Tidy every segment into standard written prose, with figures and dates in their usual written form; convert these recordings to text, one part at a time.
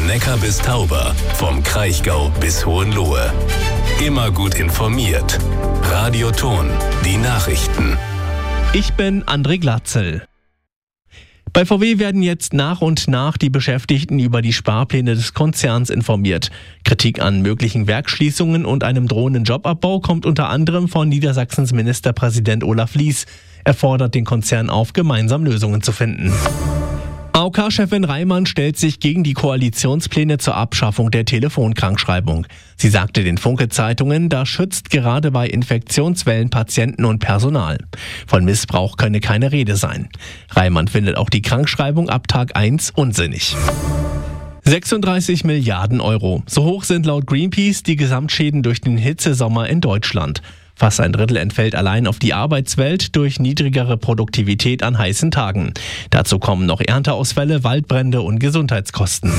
Neckar bis Tauber, vom Kraichgau bis Hohenlohe. Immer gut informiert. Radio Thon, die Nachrichten. Ich bin André Glatzel. Bei VW werden jetzt nach und nach die Beschäftigten über die Sparpläne des Konzerns informiert. Kritik an möglichen Werksschließungen und einem drohenden Jobabbau kommt unter anderem von Niedersachsens Ministerpräsident Olaf Lies. Er fordert den Konzern auf, gemeinsam Lösungen zu finden. AOK-Chefin Reimann stellt sich gegen die Koalitionspläne zur Abschaffung der Telefonkrankschreibung. Sie sagte den Funke-Zeitungen, das schützt gerade bei Infektionswellen Patienten und Personal. Von Missbrauch könne keine Rede sein. Reimann findet auch die Krankschreibung ab Tag 1 unsinnig. 36 Milliarden Euro. So hoch sind laut Greenpeace die Gesamtschäden durch den Hitzesommer in Deutschland. Fast ein Drittel entfällt allein auf die Arbeitswelt durch niedrigere Produktivität an heißen Tagen. Dazu kommen noch Ernteausfälle, Waldbrände und Gesundheitskosten.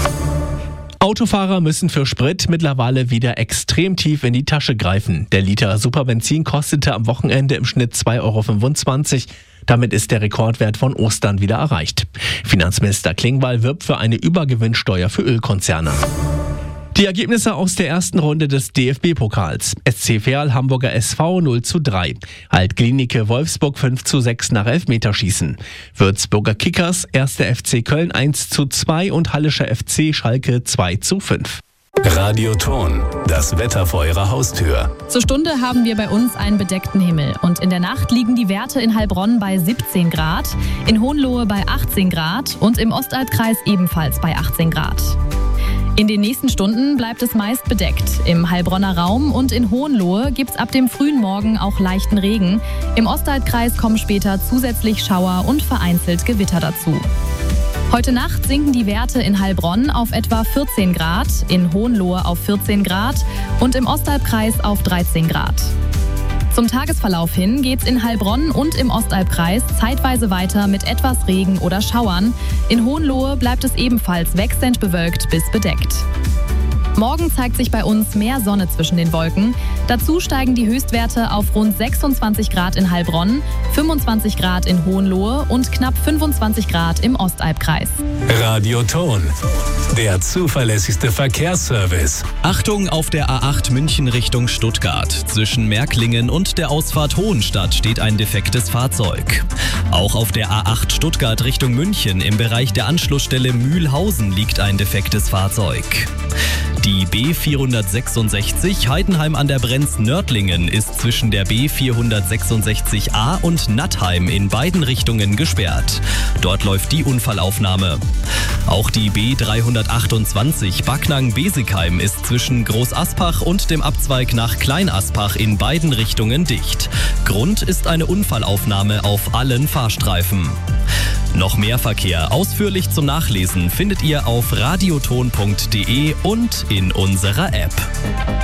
Autofahrer müssen für Sprit mittlerweile wieder extrem tief in die Tasche greifen. Der Liter Superbenzin kostete am Wochenende im Schnitt 2,25 €. Damit ist der Rekordwert von Ostern wieder erreicht. Finanzminister Klingbeil wirbt für eine Übergewinnsteuer für Ölkonzerne. Die Ergebnisse aus der ersten Runde des DFB-Pokals. SC Verl Hamburger SV 0:3. Alt-Klinike Wolfsburg 5:6 nach Elfmeterschießen. Würzburger Kickers 1. FC Köln 1:2 und Hallischer FC Schalke 2:5. Radio Thon, das Wetter vor Ihrer Haustür. Zur Stunde haben wir bei uns einen bedeckten Himmel und in der Nacht liegen die Werte in Heilbronn bei 17 Grad, in Hohenlohe bei 18 Grad und im Ostalbkreis ebenfalls bei 18 Grad. In den nächsten Stunden bleibt es meist bedeckt. Im Heilbronner Raum und in Hohenlohe gibt es ab dem frühen Morgen auch leichten Regen. Im Ostalbkreis kommen später zusätzlich Schauer und vereinzelt Gewitter dazu. Heute Nacht sinken die Werte in Heilbronn auf etwa 14 Grad, in Hohenlohe auf 14 Grad und im Ostalbkreis auf 13 Grad. Zum Tagesverlauf hin geht's in Heilbronn und im Ostalbkreis zeitweise weiter mit etwas Regen oder Schauern. In Hohenlohe bleibt es ebenfalls wechselnd bewölkt bis bedeckt. Morgen zeigt sich bei uns mehr Sonne zwischen den Wolken. Dazu steigen die Höchstwerte auf rund 26 Grad in Heilbronn, 25 Grad in Hohenlohe und knapp 25 Grad im Ostalbkreis. Radio Thon, der zuverlässigste Verkehrsservice. Achtung auf der A8 München Richtung Stuttgart. Zwischen Märklingen und der Ausfahrt Hohenstadt steht ein defektes Fahrzeug. Auch auf der A8 Stuttgart Richtung München im Bereich der Anschlussstelle Mühlhausen liegt ein defektes Fahrzeug. Die B466 Heidenheim an der Brenz-Nördlingen ist zwischen der B466a und Nattheim in beiden Richtungen gesperrt. Dort läuft die Unfallaufnahme. Auch die B328 Backnang-Besigheim ist zwischen Großaspach und dem Abzweig nach Kleinaspach in beiden Richtungen dicht. Grund ist eine Unfallaufnahme auf allen Fahrstreifen. Noch mehr Verkehr ausführlich zum Nachlesen findet ihr auf radiothon.de und in unserer App.